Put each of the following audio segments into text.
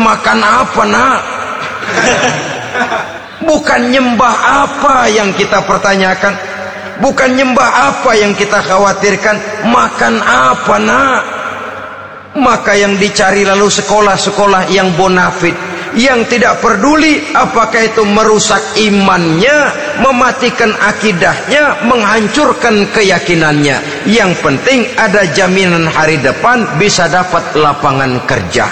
makan apa nak? Bukan nyembah apa yang kita pertanyakan, bukan nyembah apa yang kita khawatirkan, makan apa nak? Maka yang dicari lalu sekolah-sekolah yang bonafit, yang tidak peduli apakah itu merusak imannya, mematikan akidahnya, menghancurkan keyakinannya. Yang penting ada jaminan hari depan bisa dapat lapangan kerja.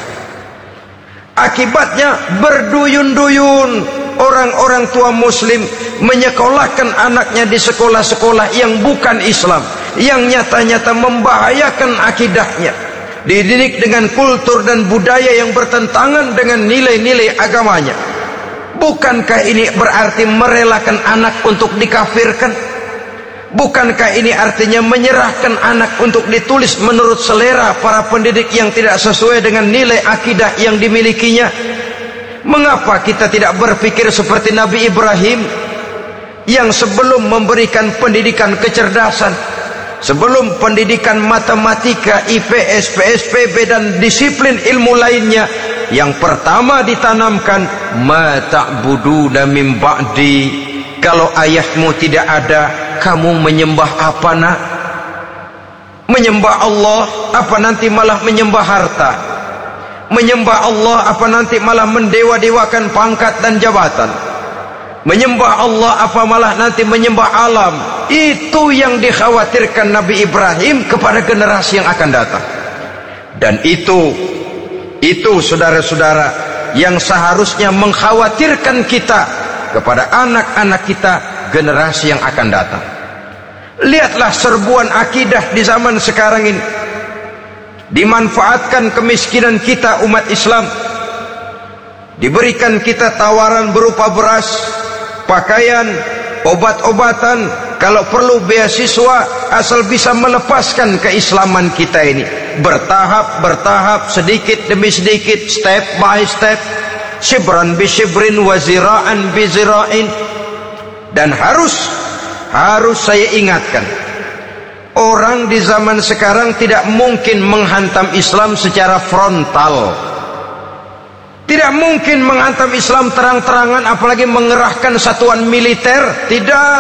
Akibatnya berduyun-duyun orang-orang tua muslim menyekolahkan anaknya di sekolah-sekolah yang bukan Islam, yang nyata-nyata membahayakan akidahnya, dididik dengan kultur dan budaya yang bertentangan dengan nilai-nilai agamanya. Bukankah ini berarti merelakan anak untuk dikafirkan? Bukankah ini artinya menyerahkan anak untuk ditulis menurut selera para pendidik yang tidak sesuai dengan nilai akidah yang dimilikinya? Mengapa kita tidak berpikir seperti Nabi Ibrahim yang sebelum memberikan pendidikan kecerdasan, sebelum pendidikan matematika, IPS, PSPB dan disiplin ilmu lainnya, yang pertama ditanamkan, ma ta'buduna min ba'di, kalau ayahmu tidak ada, kamu menyembah apa nak? Menyembah Allah apa nanti malah menyembah harta? Menyembah Allah apa nanti malah mendewa-dewakan pangkat dan jabatan? Menyembah Allah apa malah nanti menyembah alam? Itu yang dikhawatirkan Nabi Ibrahim kepada generasi yang akan datang. Dan itu saudara-saudara yang seharusnya mengkhawatirkan kita kepada anak-anak kita, generasi yang akan datang. Lihatlah serbuan akidah di zaman sekarang ini. Dimanfaatkan kemiskinan kita umat Islam. Diberikan kita tawaran berupa beras, pakaian, obat-obatan, kalau perlu beasiswa, asal bisa melepaskan keislaman kita ini. Bertahap, sedikit demi sedikit, step by step, shibran bi shibrin wa zira'an bi zira'in. Dan harus saya ingatkan, orang di zaman sekarang tidak mungkin menghantam Islam secara frontal. Tidak mungkin menghantam Islam terang-terangan, apalagi mengerahkan satuan militer. Tidak.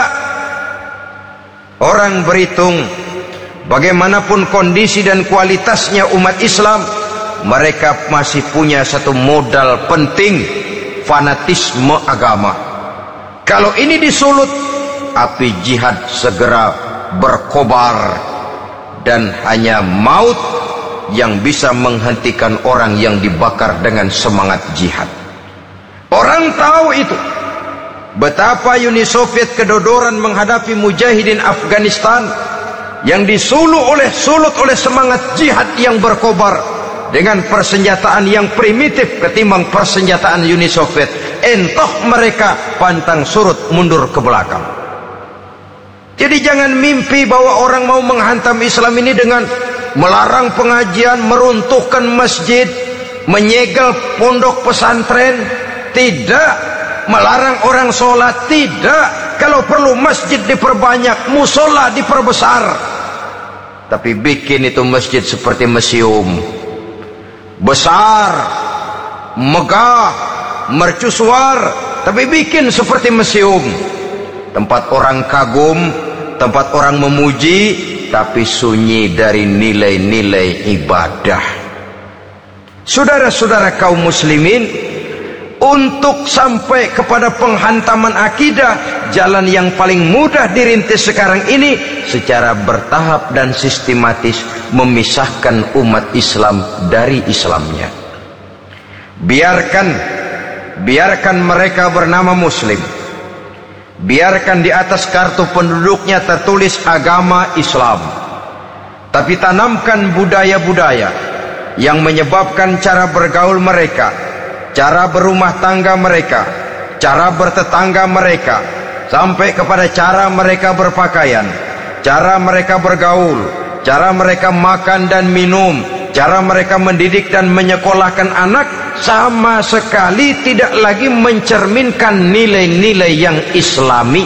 Orang berhitung bagaimanapun kondisi dan kualitasnya umat Islam, mereka masih punya satu modal penting, fanatisme agama. Kalau ini disulut, api jihad segera berkobar, dan hanya maut yang bisa menghentikan orang yang dibakar dengan semangat jihad. Orang tahu itu. Betapa Uni Soviet kedodoran menghadapi mujahidin Afghanistan yang disulut oleh semangat jihad yang berkobar dengan persenjataan yang primitif ketimbang persenjataan Uni Soviet. Entah mereka pantang surut mundur ke belakang. Jadi jangan mimpi bahwa orang mau menghantam Islam ini dengan melarang pengajian, meruntuhkan masjid, menyegel pondok pesantren. Tidak. Melarang orang sholat. Tidak. Kalau perlu masjid diperbanyak, musola diperbesar. Tapi bikin itu masjid seperti museum, besar, megah, mercusuar, tapi bikin seperti museum. Tempat orang kagum, tempat orang memuji, tapi sunyi dari nilai-nilai ibadah. Saudara-saudara kaum muslimin, untuk sampai kepada penghantaman akidah, jalan yang paling mudah dirintis sekarang ini secara bertahap dan sistematis, memisahkan umat Islam dari Islamnya. Biarkan mereka bernama muslim. Biarkan di atas kartu penduduknya tertulis agama Islam. Tapi tanamkan budaya-budaya yang menyebabkan cara bergaul mereka, cara berumah tangga mereka, cara bertetangga mereka, sampai kepada cara mereka berpakaian, cara mereka bergaul, cara mereka makan dan minum, cara mereka mendidik dan menyekolahkan anak, sama sekali tidak lagi mencerminkan nilai-nilai yang Islami.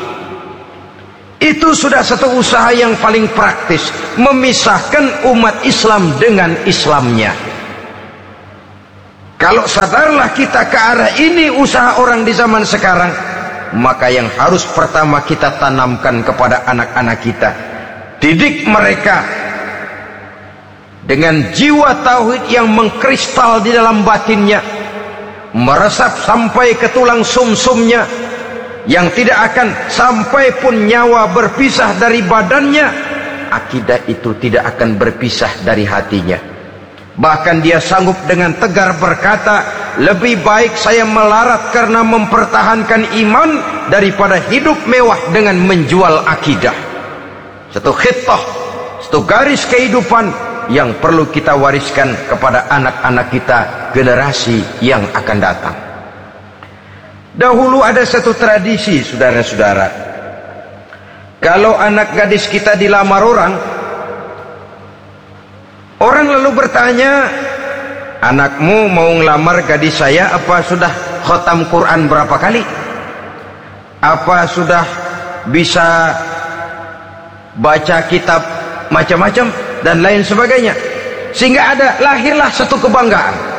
Itu sudah satu usaha yang paling praktis, memisahkan umat Islam dengan Islamnya. Kalau sadarlah kita ke arah ini usaha orang di zaman sekarang, maka yang harus pertama kita tanamkan kepada anak-anak kita, didik mereka dengan jiwa tauhid yang mengkristal di dalam batinnya, meresap sampai ke tulang sumsumnya, yang tidak akan sampai pun nyawa berpisah dari badannya, akidah itu tidak akan berpisah dari hatinya. Bahkan dia sanggup dengan tegar berkata, lebih baik saya melarat karena mempertahankan iman daripada hidup mewah dengan menjual akidah. Satu khittah, satu garis kehidupan yang perlu kita wariskan kepada anak-anak kita, generasi yang akan datang. Dahulu ada satu tradisi, saudara-saudara. Kalau anak gadis kita dilamar orang lalu bertanya, anakmu mau ngelamar gadis saya, apa sudah khotam Quran berapa kali? Apa sudah bisa baca kitab macam-macam dan lain sebagainya? Sehingga lahirlah satu kebanggaan.